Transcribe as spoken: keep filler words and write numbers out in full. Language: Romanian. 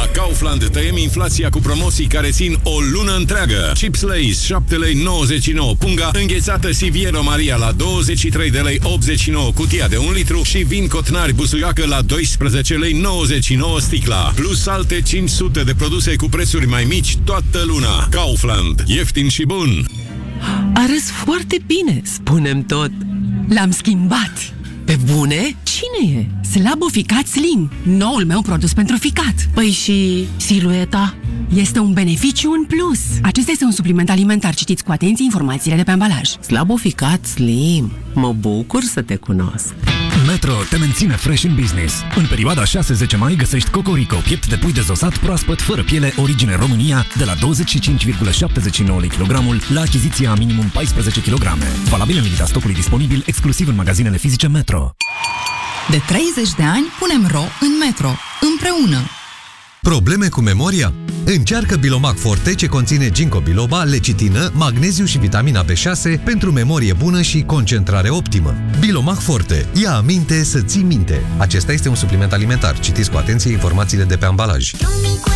Kaufland tăiem inflația cu promoții care țin o lună întreagă. Chips Lay's șapte lei nouăzeci și nouă punga, înghețată Siviero Maria la douăzeci și trei de lei optzeci și nouă cutia de un litru și vin Cotnari Busuioacă la doisprezece lei nouăzeci și nouă sticla. Plus alte cinci sute de produse cu prețuri mai mici toată luna. Kaufland. Ieftin și bun. Arăți foarte bine, spune-mi tot. L-am schimbat. Pe bune? Cine e? Slabo Ficat Slim, noul meu produs pentru ficat. Păi și silueta? Este un beneficiu în plus. Acesta este un supliment alimentar. Citiți cu atenție informațiile de pe ambalaj. Slabo Ficat Slim. Mă bucur să te cunosc. Metro te menține fresh în business. În perioada șase zece mai găsești Cocorico, piept de pui dezosat proaspăt, fără piele, origine România, de la douăzeci și cinci virgulă șaptezeci și nouă lei kilogramul la achiziția minimum paisprezece kilograme. Valabil în limita stocului disponibil exclusiv în magazinele fizice Metro. De treizeci de ani punem ro în Metro. Împreună. Probleme cu memoria? Încearcă Bilomac Forte, ce conține ginkgo biloba, lecitină, magneziu și vitamina B șase pentru memorie bună și concentrare optimă. Bilomac Forte. Ia aminte să ții minte. Acesta este un supliment alimentar. Citiți cu atenție informațiile de pe ambalaj.